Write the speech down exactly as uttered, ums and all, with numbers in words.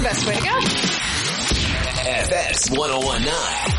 best way to go. F S one oh one nine.